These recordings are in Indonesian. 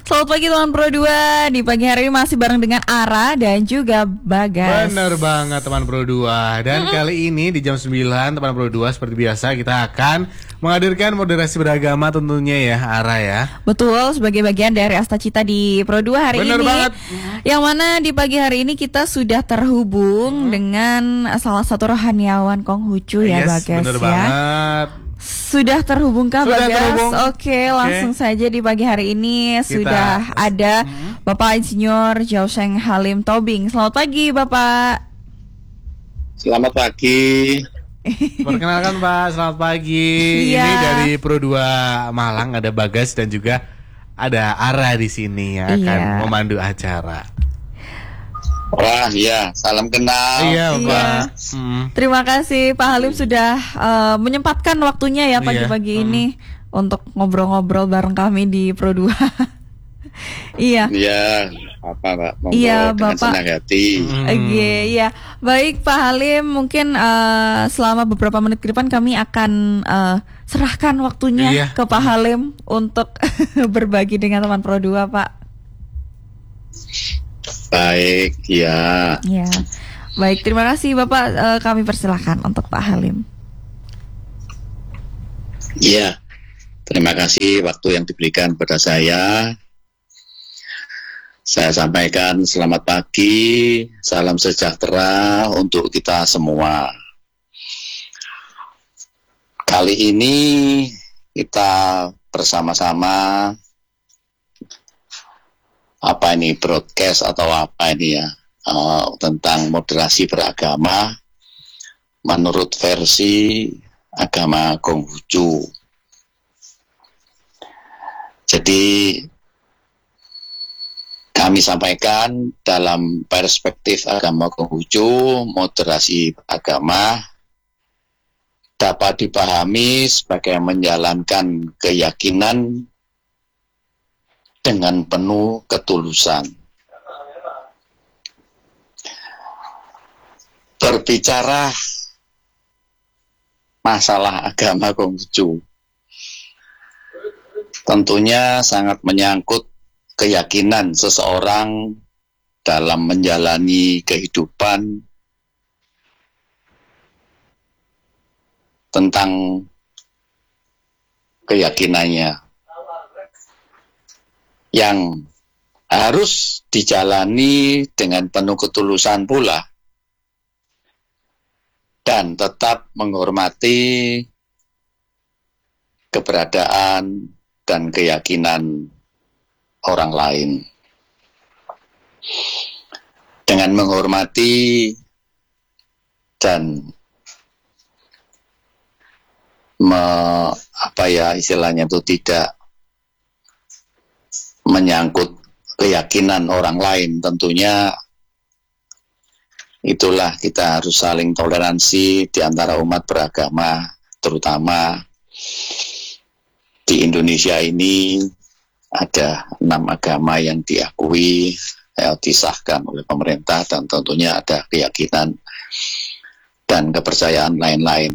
Selamat pagi teman Pro 2. Di pagi hari ini masih bareng dengan Ara dan juga Bagas. Bener banget teman Pro 2. Dan kali ini di jam 9 teman Pro 2 seperti biasa kita akan menghadirkan moderasi beragama tentunya ya Ara ya. Betul, sebagai bagian dari Asta Cita di Pro 2 hari Bener ini. banget. Yang mana di pagi hari ini kita sudah terhubung dengan salah satu rohaniawan Konghucu ya Bagas bener ya. Banget. Sudah terhubungkah Sudah Bagas? terhubung. Oke, langsung saja di pagi hari ini sudah ada Bapak Insinyur Jauseng Halim Tobing. Selamat pagi Bapak. Selamat pagi. Perkenalkan Pak, selamat pagi. Iya. Ini dari Pro 2 Malang ada Bagas dan juga ada Ara di sini yang akan Iya. memandu acara. Wah, iya, salam kenal. Iya, Iya. Pak. Terima kasih Pak Halim sudah menyempatkan waktunya ya pagi-pagi ini untuk ngobrol-ngobrol bareng kami di Pro 2. Iya. Iya, apa Pak? Monggo Iya, dengan Bapak. senang hati. Oke, ya. Baik Pak Halim, mungkin selama beberapa menit ke depan kami akan serahkan waktunya Iya. ke Pak Halim untuk berbagi dengan teman Pro 2, Pak. Baik, ya. Ya. Baik, terima kasih Bapak. Kami persilahkan untuk Pak Halim. Iya. Terima kasih waktu yang diberikan pada saya. Saya sampaikan selamat pagi, salam sejahtera untuk kita semua. Kali ini kita bersama-sama apa ini broadcast atau apa ini ya tentang moderasi beragama menurut versi agama Konghucu. Jadi kami sampaikan dalam perspektif agama Konghucu, moderasi beragama dapat dipahami sebagai menjalankan keyakinan dengan penuh ketulusan. Berbicara masalah agama Konghucu tentunya sangat menyangkut keyakinan seseorang dalam menjalani kehidupan, tentang keyakinannya yang harus dijalani dengan penuh ketulusan pula dan tetap menghormati keberadaan dan keyakinan orang lain. Dengan menghormati dan istilahnya itu tidak menyangkut keyakinan orang lain, tentunya itulah kita harus saling toleransi di antara umat beragama, terutama di Indonesia ini ada 6 agama yang diakui, disahkan oleh pemerintah, dan tentunya ada keyakinan dan kepercayaan lain-lain.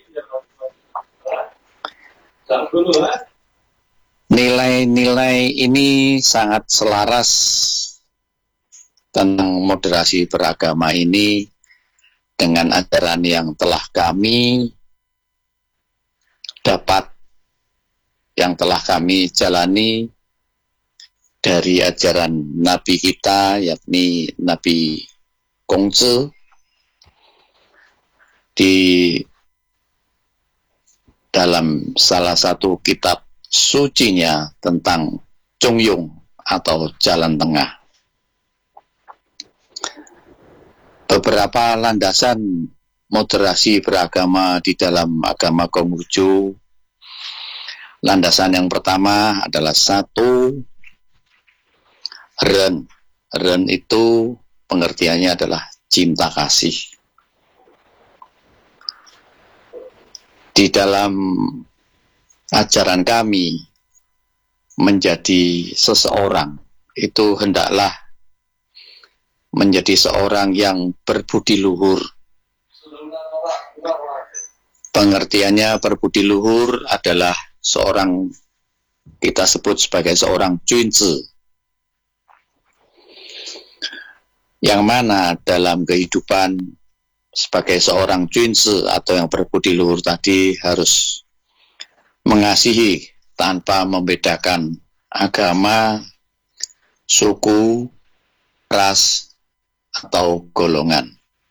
Nilai-nilai ini sangat selaras tentang moderasi beragama ini dengan ajaran yang telah kami jalani dari ajaran Nabi kita, yakni Nabi Kongzi, di dalam salah satu kitab sucinya tentang Chongyong atau jalan tengah. Beberapa landasan moderasi beragama di dalam agama Konghucu. Landasan yang pertama adalah 1, Ren. Ren itu pengertiannya adalah cinta kasih. Di dalam ajaran kami, menjadi seseorang itu hendaklah menjadi seorang yang berbudi luhur. Pengertiannya berbudi luhur adalah seorang, kita sebut sebagai seorang junzi, yang mana dalam kehidupan sebagai seorang junse atau yang berbudi luhur tadi harus mengasihi tanpa membedakan agama, suku, ras, atau golongan.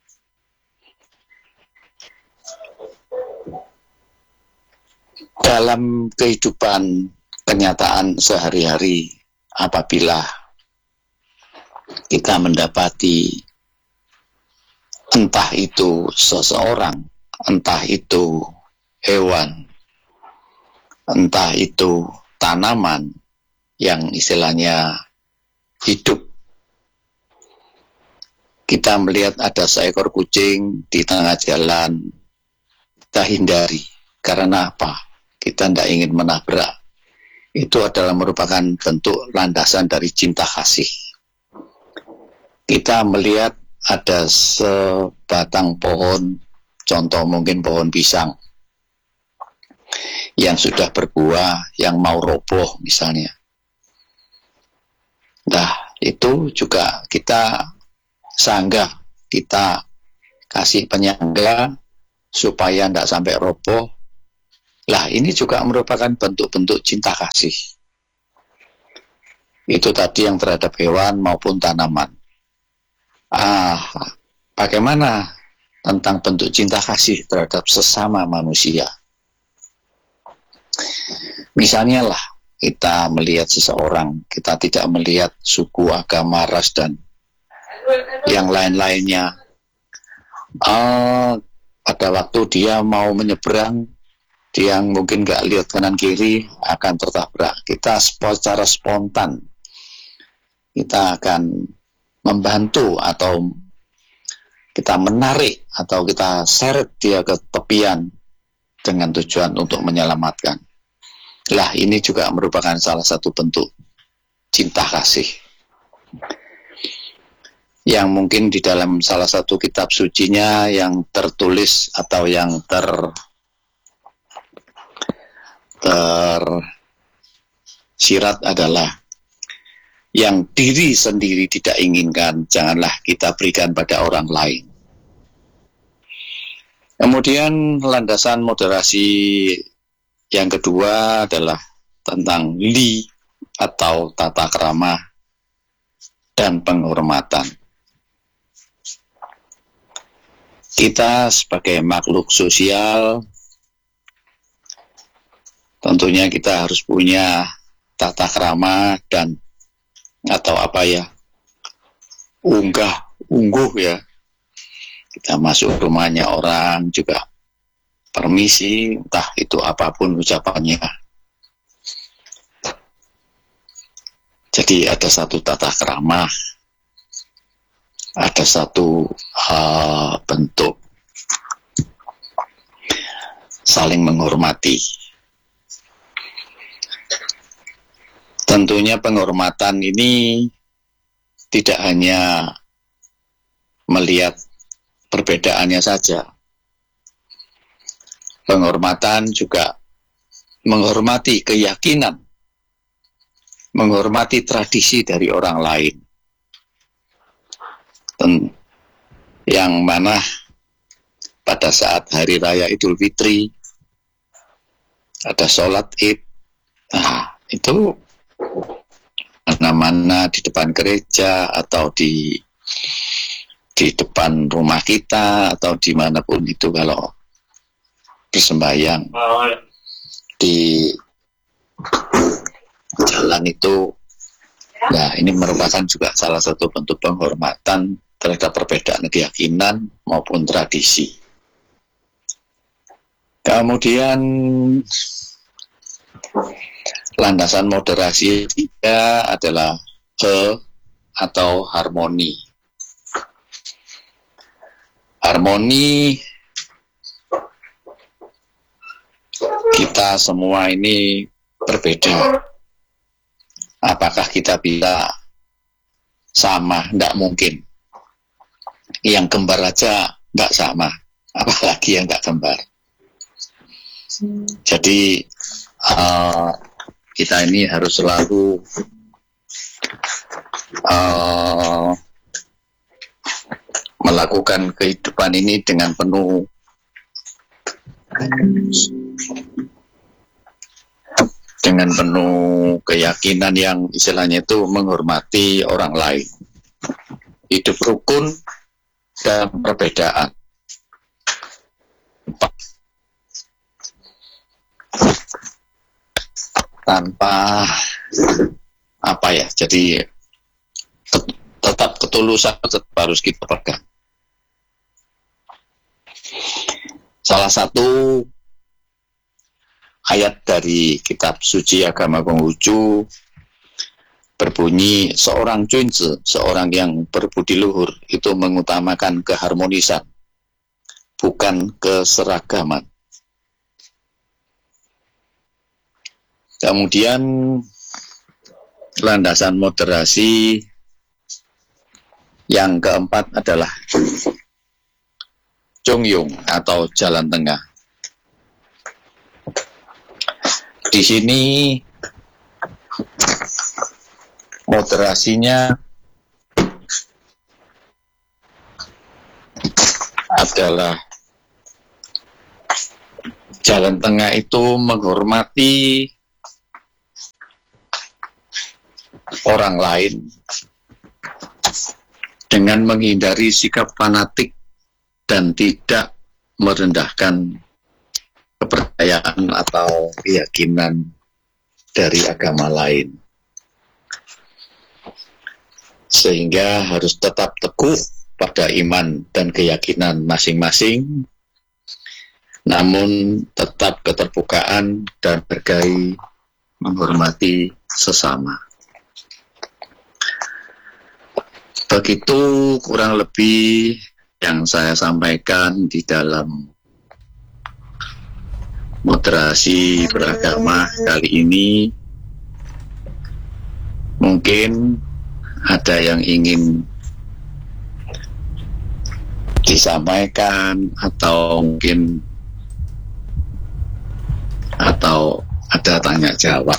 Dalam kehidupan kenyataan sehari-hari, apabila kita mendapati entah itu seseorang, entah itu hewan, entah itu tanaman yang istilahnya hidup, kita melihat ada seekor kucing di tengah jalan, kita hindari. Karena apa? Kita tidak ingin menabrak. Itu adalah merupakan bentuk landasan dari cinta kasih. Kita melihat ada sebatang pohon, contoh mungkin pohon pisang, yang sudah berbuah, yang mau roboh misalnya. Nah, itu juga kita sanggah, kita kasih penyangga supaya tidak sampai roboh. Lah, ini juga merupakan bentuk-bentuk cinta kasih. Itu tadi yang terhadap hewan maupun tanaman. Bagaimana tentang bentuk cinta kasih terhadap sesama manusia? Misalnya lah, kita melihat seseorang, kita tidak melihat suku, agama, ras, dan yang lain-lainnya. Pada waktu dia mau menyeberang, dia mungkin nggak lihat kanan kiri, akan tertabrak. Kita secara spontan, kita akan membantu atau kita menarik atau kita seret dia ke tepian dengan tujuan untuk menyelamatkan. Lah, ini juga merupakan salah satu bentuk cinta kasih yang mungkin di dalam salah satu kitab sucinya yang tertulis atau yang tersirat adalah yang diri sendiri tidak inginkan, janganlah kita berikan pada orang lain. Kemudian landasan moderasi yang kedua adalah tentang li atau tata krama dan penghormatan. Kita sebagai makhluk sosial tentunya kita harus punya tata krama dan atau ungguh ya. Kita masuk rumahnya orang juga permisi, entah itu apapun ucapannya. Jadi ada satu tata krama, ada satu bentuk saling menghormati. Tentunya penghormatan ini tidak hanya melihat perbedaannya saja. Penghormatan juga menghormati keyakinan, menghormati tradisi dari orang lain. Yang mana pada saat Hari Raya Idul Fitri ada sholat Id. Nah, itu mana-mana di depan gereja atau di depan rumah kita atau dimanapun itu kalau bersembahyang di jalan itu, nah ini merupakan juga salah satu bentuk penghormatan terhadap perbedaan keyakinan maupun tradisi. Kemudian landasan moderasi ketiga adalah atau harmoni. Harmoni, kita semua ini berbeda. Apakah kita bisa sama? Tidak mungkin. Yang kembar aja tidak sama, apalagi yang tidak kembar. Jadi kita ini harus selalu melakukan kehidupan ini dengan penuh keyakinan yang istilahnya itu menghormati orang lain, hidup rukun dan perbedaan, tanpa jadi tetap ketulusan tetap harus kita pegang. Salah satu ayat dari kitab suci agama Konghucu berbunyi, seorang Junzi, seorang yang berbudi luhur, itu mengutamakan keharmonisan, bukan keseragaman. Kemudian landasan moderasi yang keempat adalah Chongyung atau jalan tengah. Di sini moderasinya adalah jalan tengah itu menghormati orang lain dengan menghindari sikap fanatik dan tidak merendahkan kepercayaan atau keyakinan dari agama lain, sehingga harus tetap teguh pada iman dan keyakinan masing-masing, namun tetap keterbukaan dan hargai menghormati sesama. Begitu kurang lebih yang saya sampaikan di dalam moderasi beragama kali ini. Mungkin ada yang ingin disampaikan atau mungkin ada tanya jawab.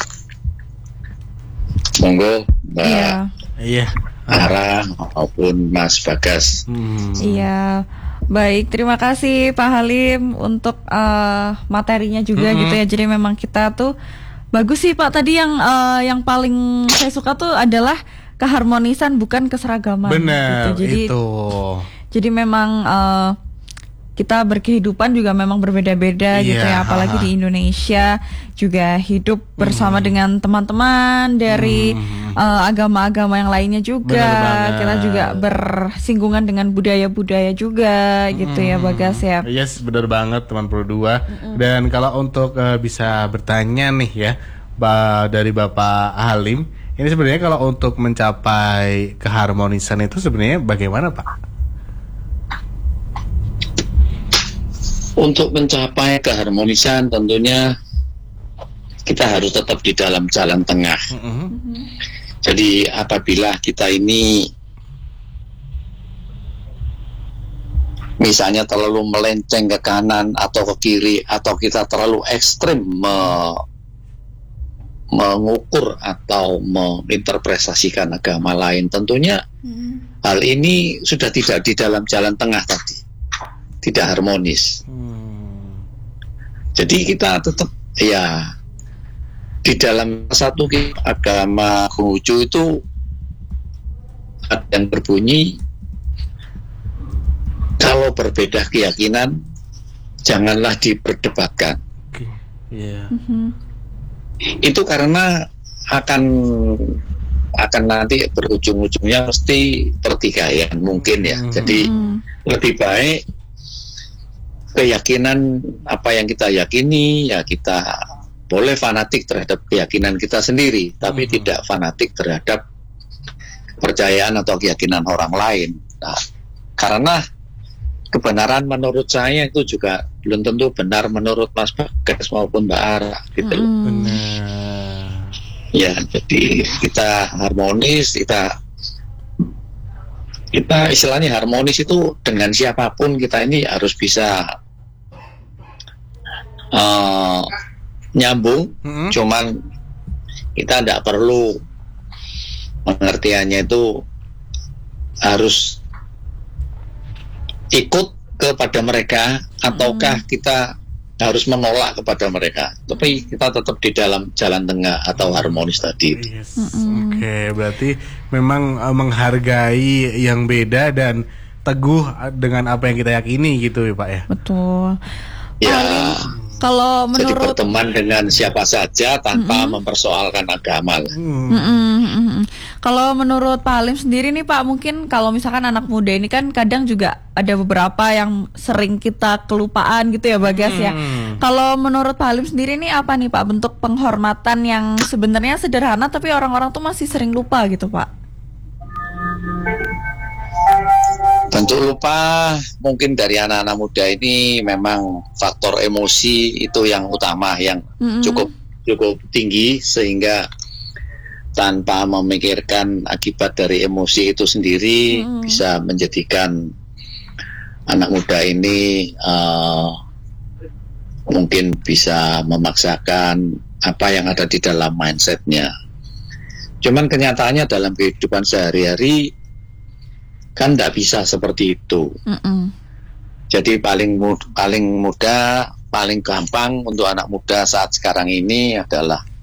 Monggo Mbak Ara maupun Mas Bagas. Iya, baik. Terima kasih Pak Halim untuk materinya juga gitu ya. Jadi memang kita tuh bagus sih Pak. Tadi yang paling saya suka tuh adalah keharmonisan bukan keseragaman. Benar gitu. Jadi memang kita berkehidupan juga memang berbeda-beda gitu ya, apalagi di Indonesia juga hidup bersama dengan teman-teman dari agama-agama yang lainnya juga. Kita juga bersinggungan dengan budaya-budaya juga gitu ya Bagas ya. Yes, benar banget teman Pro 2. Dan kalau untuk bisa bertanya nih ya dari Bapak Halim, ini sebenarnya kalau untuk mencapai keharmonisan itu sebenarnya bagaimana Pak? Untuk mencapai keharmonisan tentunya kita harus tetap di dalam jalan tengah. Jadi apabila kita ini misalnya terlalu melenceng ke kanan atau ke kiri, atau kita terlalu ekstrim mengukur atau menginterpretasikan agama lain, tentunya hal ini sudah tidak di dalam jalan tengah tadi, tidak harmonis. Jadi kita tetap ya di dalam satu agama Konghucu itu ada yang berbunyi, kalau berbeda keyakinan janganlah diperdebatkan. Itu karena akan nanti berujung-ujungnya mesti pertikaian mungkin ya. Jadi lebih baik keyakinan apa yang kita yakini ya, kita boleh fanatik terhadap keyakinan kita sendiri, tapi tidak fanatik terhadap kepercayaan atau keyakinan orang lain. Nah, karena kebenaran menurut saya itu juga belum tentu benar menurut Mas Bagas maupun Mbak Ara gitu. Benar. Ya, jadi kita harmonis, kita istilahnya harmonis itu dengan siapapun kita ini harus bisa nyambung. Cuman kita tidak perlu pengertiannya itu harus ikut kepada mereka ataukah kita harus menolak kepada mereka, tapi kita tetap di dalam jalan tengah atau harmonis tadi. Yes. Oke, berarti memang menghargai yang beda dan teguh dengan apa yang kita yakini gitu ya Pak ya. Betul. Ya, kalau jadi menurut berteman dengan siapa saja tanpa mempersoalkan agama. Kalau menurut Pak Halim sendiri nih Pak, mungkin kalau misalkan anak muda ini kan kadang juga ada beberapa yang sering kita kelupaan gitu ya Bagas ya. Kalau menurut Pak Halim sendiri nih apa nih Pak bentuk penghormatan yang sebenarnya sederhana tapi orang-orang tuh masih sering lupa gitu Pak? Bentuk lupa mungkin dari anak-anak muda ini memang faktor emosi itu yang utama, yang cukup tinggi, sehingga tanpa memikirkan akibat dari emosi itu sendiri bisa menjadikan anak muda ini mungkin bisa memaksakan apa yang ada di dalam mindsetnya. Cuman kenyataannya dalam kehidupan sehari-hari kan tidak bisa seperti itu. Jadi paling mudah, paling gampang untuk anak muda saat sekarang ini adalah